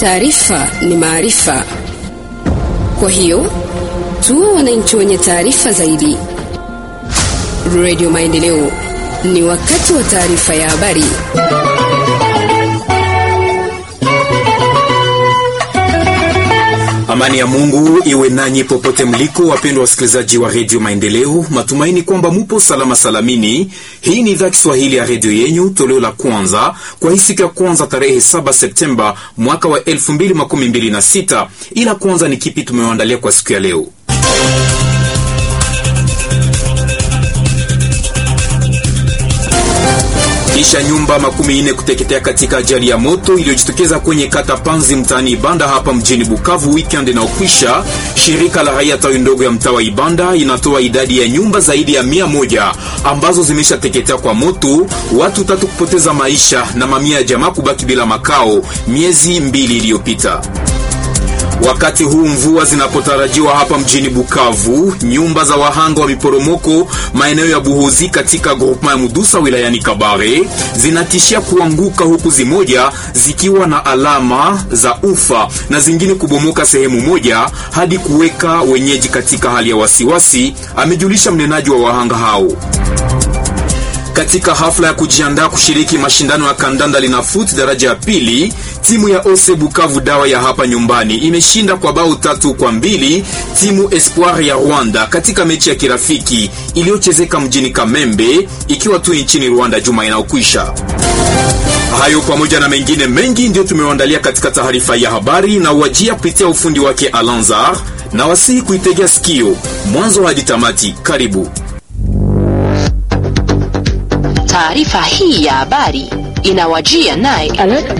Taarifa ni maarifa. Kwa hiyo tuwe wananchi wenye taarifa zaidi. Radio Maendeleo, ni wakati wa taarifa ya habari. Amani ya Mungu iwe nanyi popote mliko, wapendwa wasikilizaji wa Radio Maendeleo. Matumaini kwamba mupo salama salamini. Hii ni idhaa Kiswahili ya radio yenyu, toleo la kwanza kwa hii siku ya kwanza tarehe 7 Septemba mwaka wa 2026. Ila kwanza ni kipi tumewaandalia kwa siku ya leo? Kisha nyumba 40 kuteketea katika ajali ya moto iliyojitokeza kwenye kata Panzi mtaani Ibanda hapa mjini Bukavu weekend inaokwisha, shirika la raia tawi ndogo ya mtaa wa Ibanda inatoa idadi ya nyumba zaidi ya 100 ambazo zimeshateketea kwa moto, watu 3 kupoteza maisha na mamia ya jamaa kubaki bila makao miezi 2 iliyopita. Wakati huu mvua zinapotarajiwa hapa mjini Bukavu, nyumba za wahanga wa miporomoko maeneo ya Buhozi katika groupement ya Mudusa wilayani Kabare zinatishia kuanguka, huku zimoja zikiwa na alama za ufa na zingine kubomoka sehemu moja hadi kuweka wenyeji katika hali ya wasiwasi, amejulisha mnenaji wa wahanga hao. Katika hafla ya kujiandaa kushiriki mashindano ya kandanda linafoot daraja ya pili, timu ya Ose Bukavu dawa ya hapa nyumbani imeshinda kwa bao 3-2 timu Espoir ya Rwanda katika mechi ya kirafiki iliyochezeka mjini Kamembe ikiwa tu nchini Rwanda juma inayokwisha. Hayo pamoja na mengine mengi ndio tumewaandalia katika taarifa ya habari na wajia kupitia ufundi wake Alanzar, na wasihi kuitegea sikio mwanzo hadi tamati. Karibu. Taarifa hii ya habari inawajia naye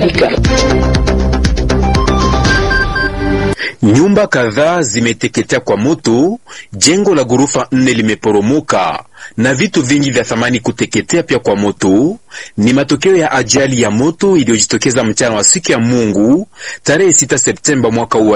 Nyumba kadhaa zimeteketea kwa moto, jengo la ghorofa 4 limeporomoka na vitu vingi vya thamani kuteketea pia kwa moto. Ni matokeo ya ajali ya moto iliyojitokeza mchana wa siku ya Mungu tarehe 6 Septemba mwaka wa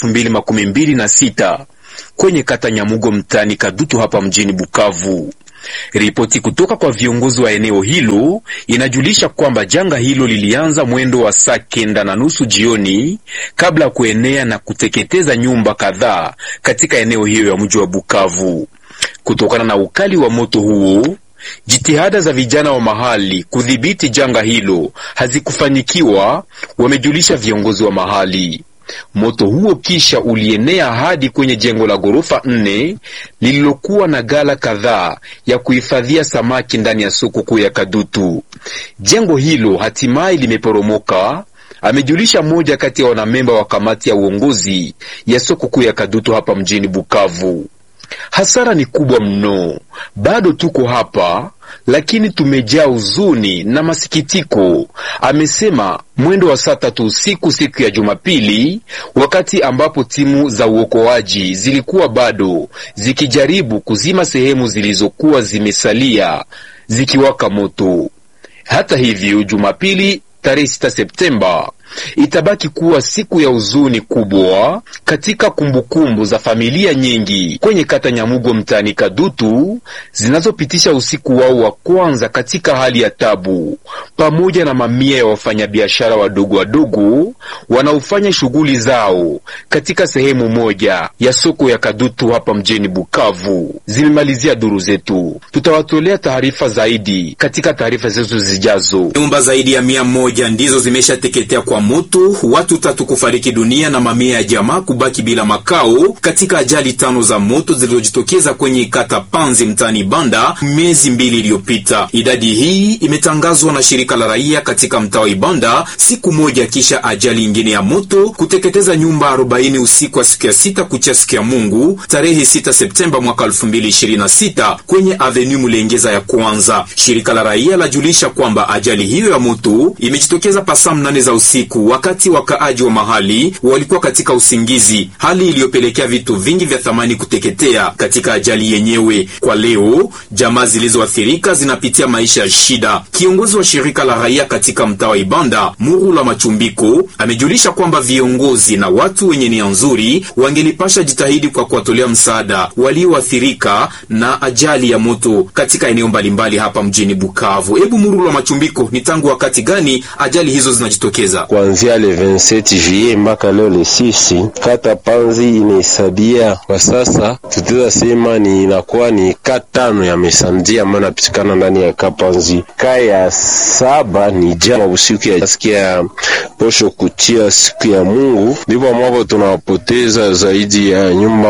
2026 kwenye kata Nyamugo mtaani Kadutu hapa mjini Bukavu. Ripoti kutoka kwa viongozi wa eneo hilo inajulisha kwamba janga hilo lilianza mwendo wa saa 9:30 jioni kabla ya kuenea na kuteketeza nyumba kadhaa katika eneo hiyo ya mji wa Bukavu. Kutokana na ukali wa moto huo, jitihada za vijana wa mahali kudhibiti janga hilo hazikufanikiwa, wamejulisha viongozi wa mahali. Moto huo kisha ulienea hadi kwenye jengo la ghorofa 4 lililokuwa na gala kadhaa ya kuhifadhia samaki ndani ya soko kuu ya Kadutu. Jengo hilo hatimaye limeporomoka, amejulisha mmoja kati ya wanamemba wa kamati ya uongozi ya soko kuu ya Kadutu hapa mjini Bukavu. Hasara ni kubwa mno. Bado tuko hapa, lakini tumejaa huzuni na masikitiko, amesema mwendo wa saa 3 usiku siku ya Jumapili, wakati ambapo timu za uokoaji zilikuwa bado zikijaribu kuzima sehemu zilizokuwa zimesalia zikiwaka moto. Hata hivyo, Jumapili tarehe 6 Septemba itabaki kuwa siku ya huzuni kubwa katika kumbukumbu za familia nyingi kwenye kata Nyamugo mtaani Kadutu zinazopitisha usiku wao wa kwanza katika hali ya tabu, pamoja na mamia ya wafanyabiashara wadogo wanaofanya shughuli zao katika sehemu moja ya soko ya Kadutu hapa mjini Bukavu. Zimemalizia duru zetu, tutawatolea taarifa zaidi katika taarifa zetu zijazo. Nyumba zaidi ya 100 ndizo zimeshateketea kwa moto, watu 3 kufariki dunia na mamia ya jamaa kubaki bila makao katika ajali 5 za moto zilizojitokeza kwenye kata Panzi mtaani Ibanda miezi 2 iliyopita. Idadi hii imetangazwa na shirika la raia katika mtaa wa Ibanda siku moja kisha ajali nyingine ya moto kuteketeza nyumba 40 usiku wa siku ya 6 kucha siku ya Mungu tarehe 6 Septemba mwaka 2026 kwenye Avenue Mulengeza ya kwanza. Shirika la raia lajulisha kwamba ajali hiyo ya moto imejitokeza pasa 8 za usiku, wakati wakaaji wa mahali walikuwa katika usingizi, hali iliyopelekea vitu vingi vya thamani kuteketea katika ajali yenyewe. Kwa leo, jamaa zilizoathirika zinapitia maisha ya shida. Kiongozi wa shirika la raia katika mtaa wa Ibanda, Murula Machumbiko, amejulisha kwamba viongozi na watu wenye nia nzuri wangelipasha jitahidi kwa kuwatolea msaada walioathirika na ajali ya moto katika eneo mbalimbali hapa mjini Bukavu. Hebu Murula Machumbiko, ni tangu wakati gani ajali hizo zinajitokeza? kuanzia le 27 juillet mpaka leo le 6, kata Panzi inahesabia kwa sasa tutaweza sema ni inakuwa ni katano ya mesamedi ambayo inapitikana ndani ya Kapanzi. Kaya 7 ni jana usiku ya sikia posho kutia siku ya Mungu, ndipo ambapo tunawapoteza zaidi ya nyumba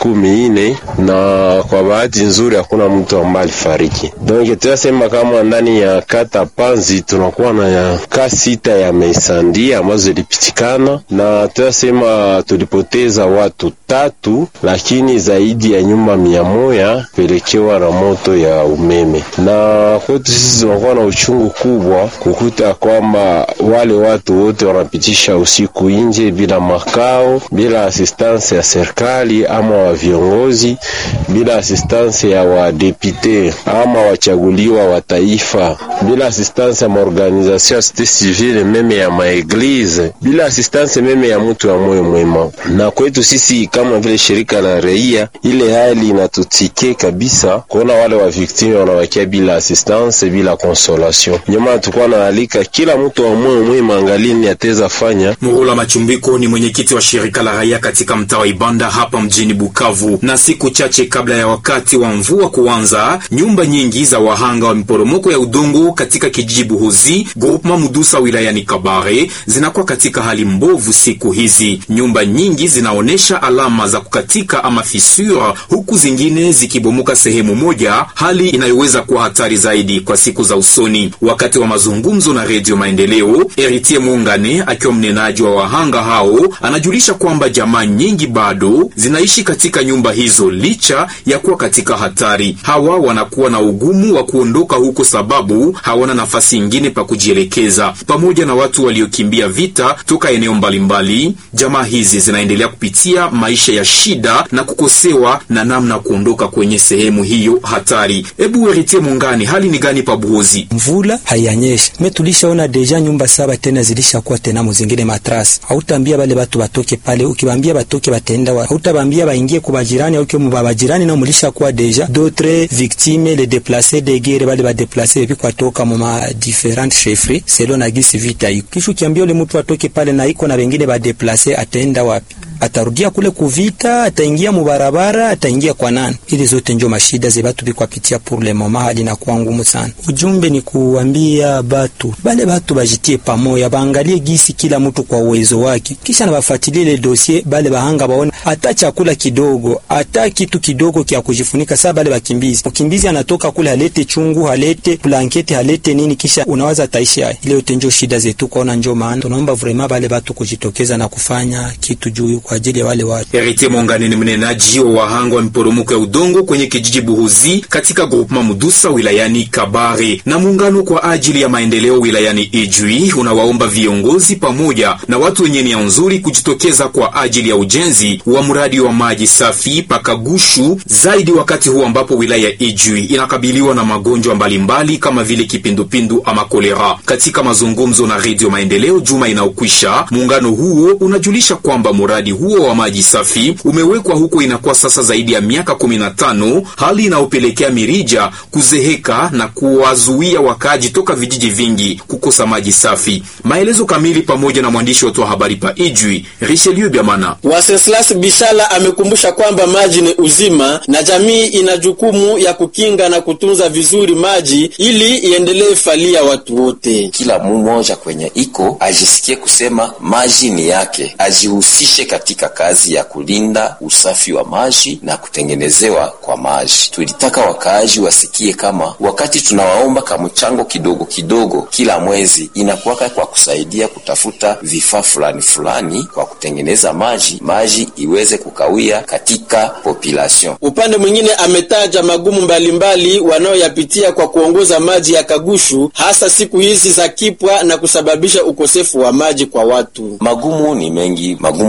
40, na kwa bahati nzuri hakuna mtu ambaye alifariki. Donc tunasema kama ndani ya kata Panzi tunakuwa na kasi 6 ya mesamedi ambazo zilipitikana, na tunasema tulipoteza watu 3, lakini zaidi ya nyumba 100 pelekewa na moto ya umeme. Na kwetu sisi tunakuwa na uchungu kubwa kukuta kwamba wale watu wote wanapitisha usiku nje bila makao, bila assistance ya serikali ama wa viongozi, bila assistance ya wadepute ama wachaguliwa wa taifa, bila assistance ya maorganizasyon societe civile, meme ya maeglize, bila assistance meme ya mtu wa moyo mwema. Na kwetu sisi kama vile shirika la raia, ile hali inatutike kabisa kuona wale wa victime wanawakia bila assistance, bila consolation. Nyama tukua na alika kila mtu wa moyo mwema angalini ateza fanya. Murula Machumbiko ni mwenyekiti wa shirika la raia katika mtaa wa Ibanda hapa mjini Bukavu. Na siku chache kabla ya wakati wa mvua kuanza, nyumba nyingi za wahanga wa miporomoko ya udongo katika kijiji Buhozi, groupement Mudusa wilayani Kabare, zinakuwa katika hali mbovu siku hizi. Nyumba nyingi zinaonesha alama za kukatika ama fissure, huku zingine zikibomoka sehemu moja, hali inayoweza kuwa hatari zaidi kwa siku za usoni. Wakati wa mazungumzo na Radio Maendeleo, Eritier Mungane akiwa mnenaji wa wahanga hao anajulisha kwamba jamaa nyingi bado zinaishi katika nyumba hizo licha ya kuwa katika hatari. Hawa wanakuwa na ugumu wa kuondoka huko sababu hawana nafasi nyingine pa kujielekeza. Pamoja na watu waliokimbia vita toka eneo mbalimbali, jamaa hizi zinaendelea kupitia maisha ya shida na kukosewa na namna kuondoka kwenye sehemu hiyo hatari. Ebu Eritier Mungane, hali ni gani pa Buhozi? Mvula hayanyeshi. Tulishaona deja nyumba 7 tena zilishakuwa tena muzingine matrasi. Hautambia bale watu batoke pale, ukibambia batoke batenda wa. Hautabambia baingie kwa bajirani au kwa babajirani na mulishakuwa deja d'autres victimes les déplacés de guerre bale ba déplacés epi kwa toka mama différentes chefferies selon na gisi vita iko. Kisha kiambia yule mtu atoke pale na iko na wengine ba déplacés atenda wapi? Atarudia kule kuvita, ataingia mubarabara, ataingia kwa nani? Ili zote ndio mashida ze batu biko pitia pour le moment, hali na kuwa ngumu sana. Ujumbe ni kuambia batu bale batu bajitie pamoja, baangalie gisi kila mtu kwa uwezo wake, kisha na bafuatilie le dossier bale bahanga baone hata chakula kidogo, hata kitu kidogo kia kujifunika. Sasa bale bakimbizi, mkimbizi anatoka kule halete chungu, halete blanketi, halete nini, kisha unawaza taishi hai. Ile yote ndio shida zetu, kwaona ndio maana tunaomba vraiment bale batu kujitokeza na kufanya kitu juu kwa ajili ya wale watu. Eritier Mungane ni mnenaji wa wahanga wa miporomoko ya udongo kwenye kijiji Buhozi katika groupement Mudusa wilayani Kabare. Na muungano kwa ajili ya maendeleo wilayani Ijwi unawaomba viongozi pamoja na watu wenye nia nzuri kujitokeza kwa ajili ya ujenzi wa mradi wa maji safi Pakagushu, zaidi wakati huu ambapo wilaya ya Ijwi inakabiliwa na magonjwa mbalimbali kama vile kipindupindu ama kolera. Katika mazungumzo na Radio Maendeleo juma inaokwisha, muungano huo unajulisha kwamba mradi huo wa maji safi umewekwa huko inakuwa sasa zaidi ya miaka 15, hali inaopelekea mirija kuzeheka na kuwazuia wakaji toka vijiji vingi kukosa maji safi. Maelezo kamili pamoja na mwandishi wetu wa habari pa Ijwi, Richelieu Biamana. Wenceslas Bishala amekumbusha kwamba maji ni uzima na jamii ina jukumu ya kukinga na kutunza vizuri maji ili iendelee falia watu wote. Kila mmoja kwenye iko ajisikie kusema maji ni yake, ajihusishe katika kazi ya kulinda usafi wa maji na kutengenezewa kwa maji. Tulitaka wakaaji wasikie kama wakati tunawaomba kamchango kidogo kidogo kila mwezi, inakuwaka kwa kusaidia kutafuta vifaa fulani kwa kutengeneza maji iweze kukawia katika population. Upande mwingine ametaja magumu mbalimbali wanaoyapitia kwa kuongoza maji ya Kagushu, hasa siku hizi za kipwa na kusababisha ukosefu wa maji kwa watu. Magumu ni mengi. Magumu ya kwanza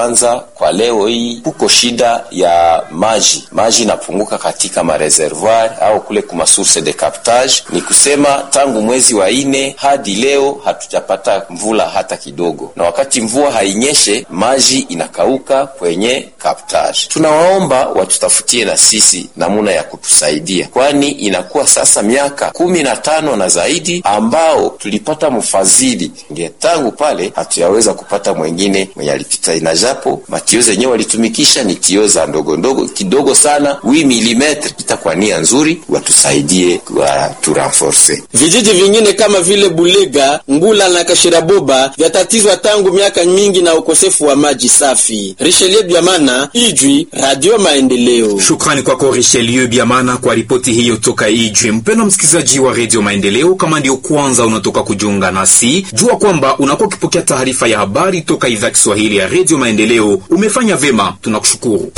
kwanza, kwa leo hii kuko shida ya maji inapunguka katika mareservoir au kule kuma source de captage. Ni kusema tangu mwezi wa 4 hadi leo hatujapata mvula hata kidogo, na wakati mvua hainyeshe maji inakauka kwenye captage. Tunawaomba watutafutie na sisi namuna ya kutusaidia, kwani inakuwa sasa miaka 15 na zaidi ambao tulipata mfadhili, ndio tangu pale hatuyaweza kupata mwingine mwenye alipita. Inajapo matio zenyewe walitumikisha ni tio za ndogo kidogo sana 8 mm, itakuwa nia nzuri watusaidie kwa turenforce. Vijiji vingine kama vile Bulega, Ngula na Kashiraboba vyatatizwa tangu miaka mingi na ukosefu wa maji safi. Richelieu Biamana, Ijwi, Radio Maendeleo. Shukrani kwako Richelieu Biamana kwa ripoti hiyo toka Ijwi. Mpendwa msikilizaji wa Radio Maendeleo, kama ndio kwanza unatoka kujiunga nasi, jua kwamba unakuwa ukipokea taarifa ya habari toka idhaa Kiswahili ya Radio Maendeleo. Umefanya vema, tunakushukuru.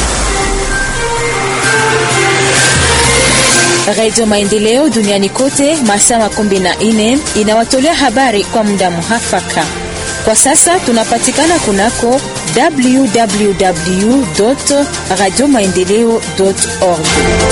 Radio Maendeleo duniani kote masaa 14 inawatolea habari kwa muda muhafaka. Kwa sasa tunapatikana kunako www.radiomaendeleo.org.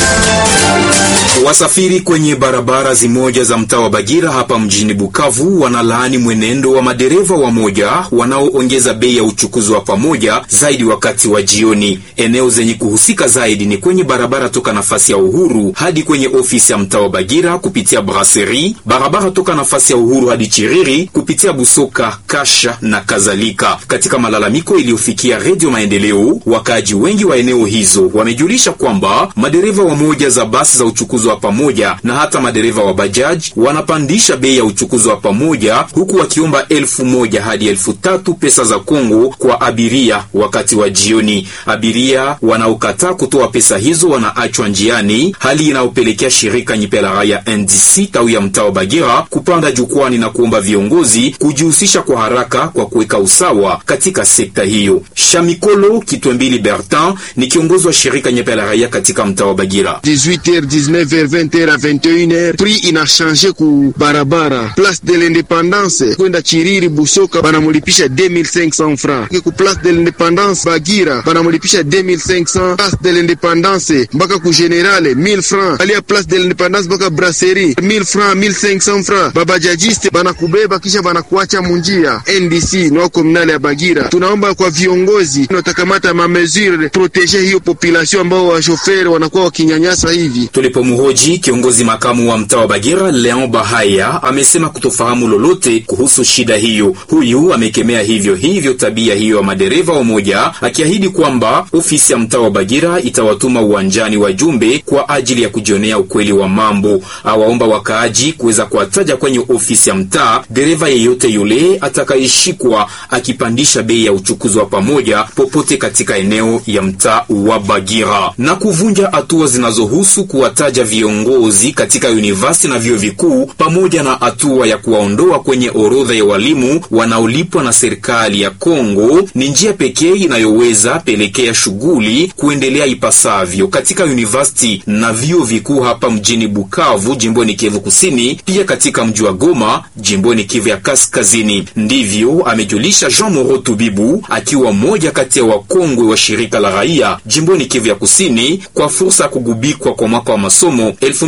Wasafiri kwenye barabara zimoja za mtaa wa Bagira hapa mjini Bukavu wanalaani mwenendo wa madereva wamoja wanaoongeza bei ya uchukuzi wa pamoja zaidi wakati wa jioni. Eneo zenye kuhusika zaidi ni kwenye barabara toka nafasi ya Uhuru hadi kwenye ofisi ya mtaa wa Bagira kupitia Brasserie, barabara toka nafasi ya Uhuru hadi Chiriri kupitia Busoka, Kasha na kadhalika. Katika malalamiko iliyofikia Radio Maendeleo, wakaaji wengi wa eneo hizo wamejulisha kwamba madereva wamoja za basi za uchukuzi wa pamoja na hata madereva wa bajaji wanapandisha bei ya uchukuzi wa pamoja, huku wakiomba 1,000 hadi 3,000 pesa za Kongo kwa abiria wakati wa jioni. Abiria wanaokataa kutoa pesa hizo wanaachwa njiani, hali inayopelekea shirika Nyipela Raya NDC tawi ya mtaa wa Bagira kupanda jukwani na kuomba viongozi kujihusisha kwa haraka kwa kuweka usawa katika sekta hiyo. Shamikolo Kitwembili Bertin ni kiongozi wa shirika Nyipela Raya katika mtaa wa Bagira. 18h, 19h, 20h à 21h, prix ina changé ku barabara. Place de l'Indépendance kwenda Chiriri Busoka banamulipisha 2500 francs. Ku Place de l'Indépendance Bagira banamulipisha 2500. Place de l'Indépendance mpaka ku Generale 1000 francs. Alia Place de l'Indépendance mpaka Brasserie 1000 francs, 1500 francs. Babajajiste banakubeba kisha banakuacha munjia. NDC no komunale ya Bagira, tunaomba kwa viongozi watakamata ma mesure protéger hiyo population ambao wa chauffeur wanakuwa wakinyanyasa hivi. Tulipomhoji kiongozi makamu wa mtaa wa Bagira Leon Bahaya amesema kutofahamu lolote kuhusu shida hiyo. Huyu amekemea hivyo tabia hiyo ya madereva wamoja, akiahidi kwamba ofisi ya mtaa wa Bagira itawatuma uwanjani wajumbe kwa ajili ya kujionea ukweli wa mambo. Awaomba wakaaji kuweza kuwataja kwenye ofisi ya mtaa dereva yeyote yule atakayeshikwa akipandisha bei ya uchukuzi wa pamoja popote katika eneo ya mtaa wa Bagira, na kuvunja hatua zinazohusu kuwataja viongozi katika university na vyuo vikuu, pamoja na hatua ya kuwaondoa kwenye orodha ya walimu wanaolipwa na serikali ya Kongo ni njia pekee inayoweza pelekea shughuli kuendelea ipasavyo katika university na vyuo vikuu hapa mjini Bukavu, jimboni Kivu Kusini, pia katika mji wa Goma, jimboni Kivu ya Kaskazini. Ndivyo amejulisha Jean Moro Tubibu, akiwa mmoja kati ya wakongwe wa shirika la raia jimboni Kivu ya Kusini, kwa fursa kugubikwa kwa mwaka wa masomo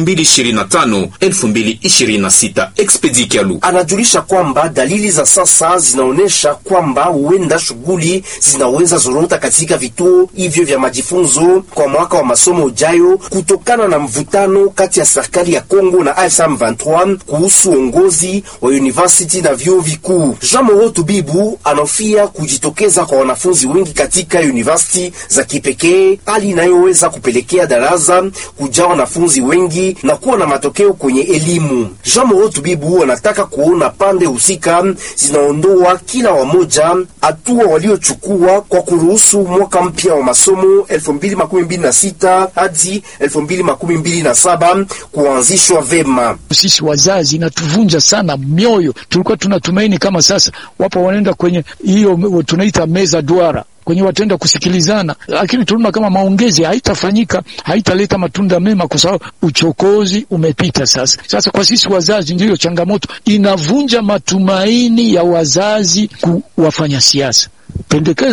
2025-2026. Expedikialu anajulisha kwamba dalili za sasa zinaonesha kwamba huenda shughuli zinaweza zorota katika vituo hivyo vya majifunzo kwa mwaka wa masomo ujayo, kutokana na mvutano kati ya serikali ya Kongo na AFC/M23 kuhusu uongozi wa university na vyuo vikuu. Jean Moro Tubibu anofia kujitokeza kwa wanafunzi wengi katika university za kipekee, hali inayoweza kupelekea darasa kujaa wanafunzi wengi na kuwa na matokeo kwenye elimu. Jean Moro Tubibu anataka kuona pande husika zinaondoa kila wamoja hatua waliochukua kwa kuruhusu mwaka mpya wa masomo 2026 hadi 2027 kuanzishwa vema. Sisi wazazi natuvunja sana mioyo. Tulikuwa tunatumaini kama sasa wapo wanaenda kwenye hiyo tunaita meza duara, kwenye wataenda kusikilizana, lakini tunaona kama maongezi haitafanyika, haitaleta matunda mema kwa sababu uchokozi umepita sasa. Sasa kwa sisi wazazi ndiyo changamoto, inavunja matumaini ya wazazi kuwafanya siasa. Pendekezo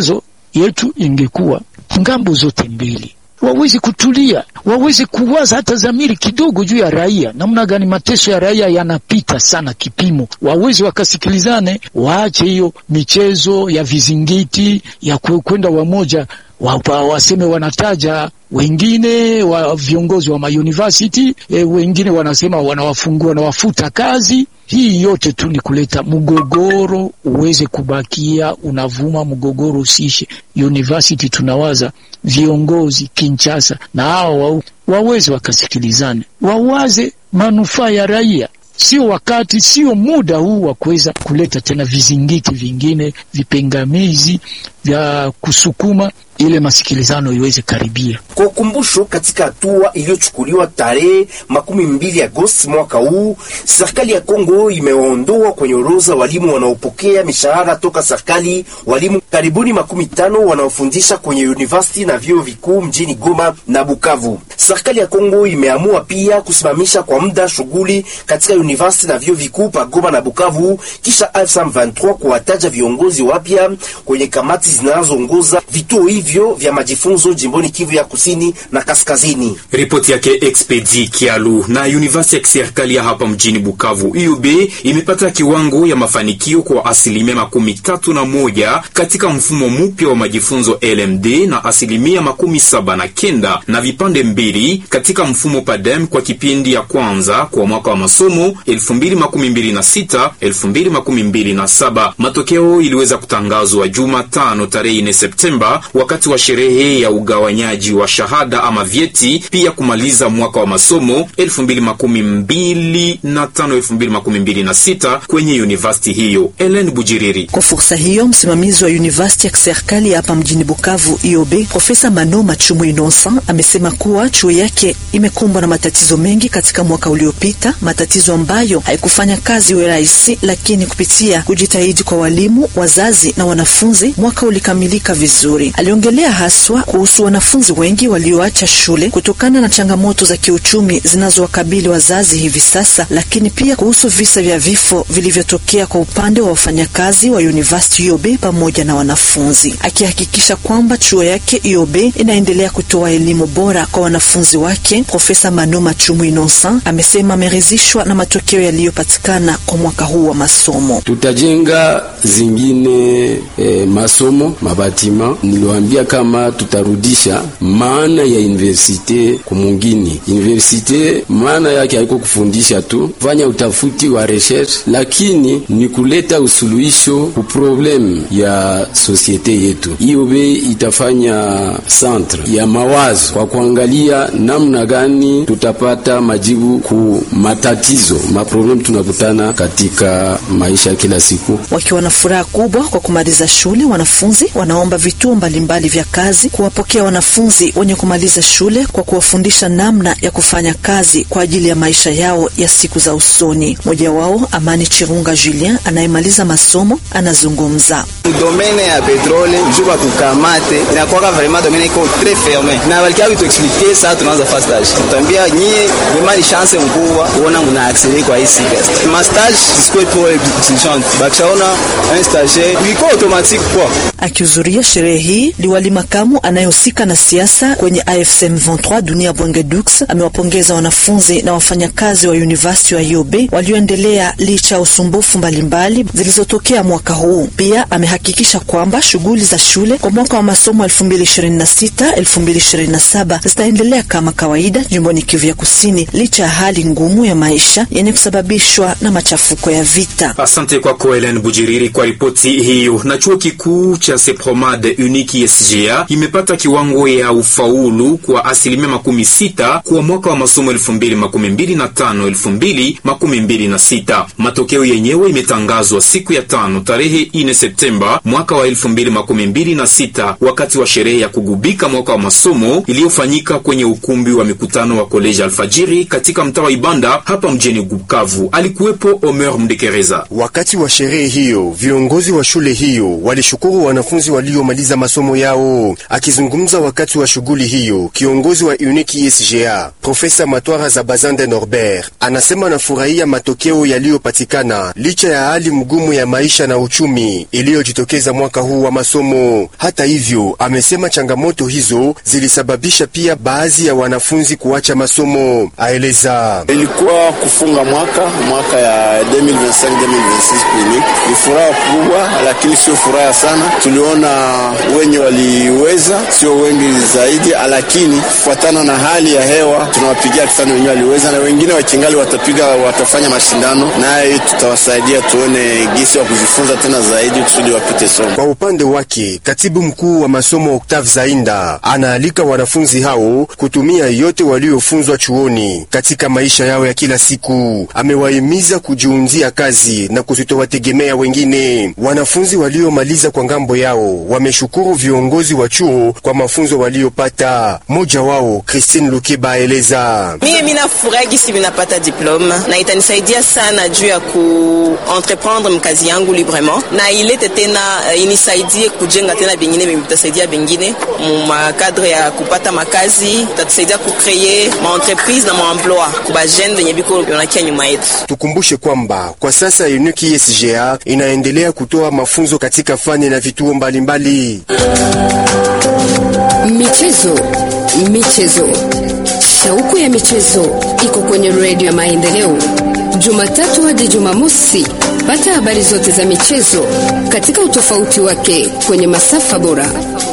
yetu ingekuwa ngambo zote mbili waweze kutulia, waweze kuwaza hata dhamiri kidogo juu ya raia, namna gani mateso ya raia yanapita sana kipimo, waweze wakasikilizane, waache hiyo michezo ya vizingiti ya kwenda wamoja waseme wanataja wengine wa viongozi wa mauniversity, wengine wanasema wanawafungua, wanawafuta kazi. Hii yote tu ni kuleta mgogoro uweze kubakia unavuma, mgogoro usishe. University tunawaza viongozi Kinshasa na hao waweze wakasikilizane, wawaze manufaa ya raia. Sio wakati, sio muda huu wa kuweza kuleta tena vizingiti vingine, vipengamizi vya kusukuma ile masikilizano iweze karibia. Kwa ukumbusho, katika hatua iliyochukuliwa tarehe 12 Agosti mwaka huu, serikali ya Kongo imeondoa kwenye orodha walimu wanaopokea mishahara toka serikali walimu karibuni 50 wanaofundisha kwenye university na vyuo vikuu mjini Goma na Bukavu. Serikali ya Kongo imeamua pia kusimamisha kwa muda shughuli katika university na vyuo vikuu pa Goma na Bukavu kisha 2023 kuwataja viongozi wapya kwenye kamati zinazoongoza vituo hivyo vya majifunzo jimboni Kivu ya Kusini na Kaskazini. Ripoti yake Expedi Kialu. Na university ya kiserikali hapa mjini Bukavu UB imepata kiwango ya mafanikio kwa 31% katika mfumo mpya wa majifunzo LMD na 79% na vipande mbili katika mfumo PADEM kwa kipindi ya kwanza kwa mwaka wa masomo 2026-2027. Matokeo iliweza kutangazwa Jumatano tarehe 4 Septemba wakati wa sherehe ya ugawanyaji wa shahada ama vyeti, pia kumaliza mwaka wa masomo 2025-2026 kwenye university hiyo. Ellen Bujiriri. Kwa fursa hiyo, msimamizi wa university ya kiserikali hapa mjini Bukavu IOB, Profesa Mano Machumu Innocent, amesema kuwa chuo yake imekumbwa na matatizo mengi katika mwaka uliopita, matatizo ambayo haikufanya kazi iwe rahisi, lakini kupitia kujitahidi kwa walimu, wazazi na wanafunzi, mwaka ulikamilika vizuri. Aliongelea haswa kuhusu wanafunzi wengi walioacha shule kutokana na changamoto za kiuchumi zinazowakabili wazazi hivi sasa, lakini pia kuhusu visa vya vifo vilivyotokea kwa upande wa wafanyakazi wa University IOB pamoja na wanafunzi, akihakikisha kwamba chuo yake IOB inaendelea kutoa elimu bora kwa wanafunzi wake. Profesa Mano Machumu Innocent amesema ameridhishwa na matokeo yaliyopatikana kwa mwaka huu wa masomo. Tutajenga zingine masomo mabatima. Niliwaambia kama tutarudisha maana ya universite kumungini. Universite maana yake haiko kufundisha tu, fanya utafuti wa research, lakini ni kuleta usuluhisho ku problem ya societe yetu. IOB itafanya centre ya mawazo kwa kuangalia namna gani tutapata majibu ku matatizo, maproblem tunakutana katika maisha kila siku. Wakiwa na furaha kubwa kwa kumaliza shule, wanafunzi wanaomba vituo mbalimbali vya kazi kuwapokea wanafunzi wenye kumaliza shule kwa kuwafundisha namna ya kufanya kazi kwa ajili ya maisha yao ya siku za usoni. Mmoja wao, Amani Chirunga Julien, anayemaliza masomo, anazungumza. Domene ya petrole juba kukamate inakuwa vraiment domene iko très fermé. Na walikia tu expliquer ça tunaanza fast stage. Tutambia nyie vraiment chance mkubwa kuona mna accéder kwa hii semestre. Ma stage siko trop exigeant. Bakishaona un stagiaire iko automatique kwa. Akihudhuria sherehe hii, liwali makamu anayehusika na siasa kwenye AFC M23 Dunia Bwenge Dux amewapongeza wanafunzi na wafanyakazi wa University wa IOB walioendelea licha usumbufu mbalimbali zilizotokea mwaka huu. Pia amehakikisha kwamba shughuli za shule kwa mwaka wa masomo 2026-2027 zitaendelea kama kawaida jimboni Kivu ya Kusini licha ya hali ngumu ya maisha yenye kusababishwa na machafuko ya vita. Asante kwa Ellen Bujiriri kwa ripoti hiyo. Na chuo kikuu cha Sepromad Unique SGA imepata kiwango ya ufaulu kwa 60% kwa mwaka wa masomo 2025-2026. Matokeo yenyewe imetangazwa siku ya 5 tarehe 4 Septemba mwaka wa 2026 wakati wa sherehe ya kugubika mwaka wa masomo iliyofanyika kwenye ukumbi wa mikutano wa College Alfajiri katika mtaa wa Ibanda hapa mjini Bukavu. Alikuwepo Omer Mdekereza. Wakati wa sherehe hiyo, viongozi wa shule hiyo walishukuru wanafunzi waliomaliza masomo yao yao. Akizungumza wakati wa shughuli hiyo, kiongozi wa Unique SGA Profesa Matwara Zabazande Norbert anasema anafurahia matokeo yaliyopatikana licha ya hali mgumu ya maisha na uchumi iliyojitokeza mwaka huu wa masomo. Hata hivyo, amesema changamoto hizo zilisababisha pia baadhi ya wanafunzi kuacha masomo. Aeleza ilikuwa kufunga mwaka ya 2025-2026 ni furaha kubwa, lakini sio furaha sana. Tuliona wenye waliweza, sio wengi zaidi, lakini kufuatana na hali ya hewa tunawapigia sana wenye waliweza, na wengine wakingali watafanya mashindano, naye tutawasaidia tuone gisi wa kujifunza tena zaidi kusudi wapite somo. Kwa upande wake, katibu mkuu wa masomo Octave Zainda anaalika wanafunzi hao kutumia yote waliofunzwa chuoni katika maisha yao ya kila siku. Amewahimiza kujiunzia kazi na kusitowategemea wengine. Wanafunzi waliomaliza kwa ngambo yao wameshukuru viongozi wa chuo kwa mafunzo waliopata. Moja wao Christine Lukeba aeleza: mimi nafurahi gisi ninapata diploma na itanisaidia sana juu ya entreprendre mkazi yangu librement, na ilete tena inisaidie kujenga tena bingine, bitasaidia bingine mu cadre ya kupata makazi, tatusaidia kucreer ma entreprise na ma emploi kwa jeune venye biko yonakia nyuma yetu. Tukumbushe kwamba kwa sasa Unique SGA inaendelea kutoa mafunzo katika fani na vituo mbalimbali. Michezo. Shauku ya michezo iko kwenye Radio ya Maendeleo. Jumatatu hadi Jumamosi, pata habari zote za michezo katika utofauti wake kwenye masafa bora.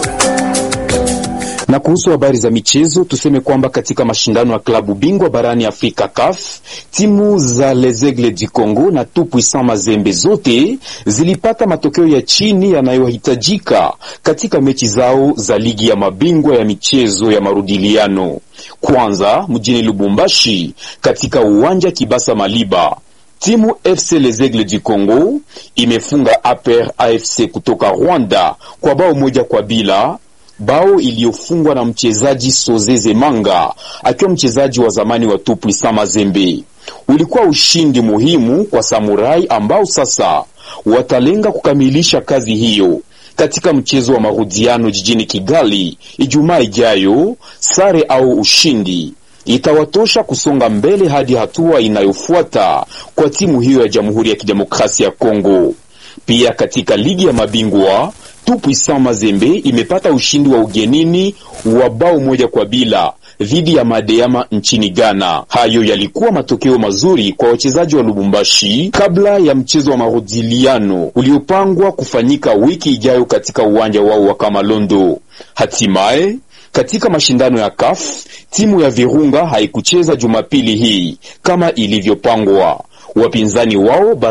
Na kuhusu habari za michezo, tuseme kwamba katika mashindano ya klabu bingwa barani Afrika CAF, timu za Les Aigles du Congo na Tout-Puissant Mazembe zote zilipata matokeo ya chini yanayohitajika katika mechi zao za ligi ya mabingwa ya michezo ya marudiliano. Kwanza, mjini Lubumbashi katika uwanja Kibasa Maliba, timu FC Les Aigles du Congo imefunga APR AFC kutoka Rwanda kwa bao 1-0, bao iliyofungwa na mchezaji Sozeze Manga akiwa mchezaji wa zamani wa Tout-Puissant Mazembe. Ulikuwa ushindi muhimu kwa Samurai ambao sasa watalenga kukamilisha kazi hiyo katika mchezo wa marudiano jijini Kigali Ijumaa ijayo. Sare au ushindi itawatosha kusonga mbele hadi hatua inayofuata kwa timu hiyo ya Jamhuri ya Kidemokrasia ya Kongo. Pia katika ligi ya mabingwa, Tout-Puissant Mazembe imepata ushindi wa ugenini wa bao 1-0 dhidi ya Madeama nchini Ghana. Hayo yalikuwa matokeo mazuri kwa wachezaji wa Lubumbashi kabla ya mchezo wa marudiliano uliopangwa kufanyika wiki ijayo katika uwanja wao wa Kamalondo. Hatimaye, katika mashindano ya CAF, timu ya Virunga haikucheza Jumapili hii kama ilivyopangwa. Wapinzani wao